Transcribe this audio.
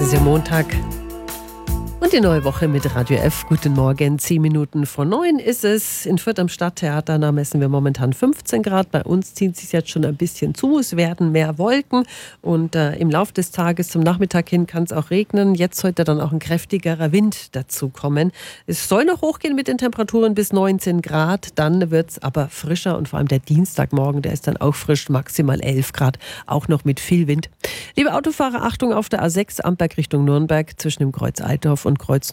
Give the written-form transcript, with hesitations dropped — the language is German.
ist ja Montag. Und die neue Woche mit Radio F. Guten Morgen, 10 Minuten vor 9 ist es. In Fürth am Stadttheater, da messen wir momentan 15 Grad. Bei uns zieht es sich jetzt schon ein bisschen zu. Es werden mehr Wolken und im Laufe des Tages zum Nachmittag hin kann es auch regnen. Jetzt sollte dann auch ein kräftigerer Wind dazu kommen. Es soll noch hochgehen mit den Temperaturen bis 19 Grad. Dann wird es aber frischer und vor allem der Dienstagmorgen, der ist dann auch frisch, maximal 11 Grad, auch noch mit viel Wind. Liebe Autofahrer, Achtung auf der A6 Amberg Richtung Nürnberg zwischen dem Kreuz Altdorf und Kreuz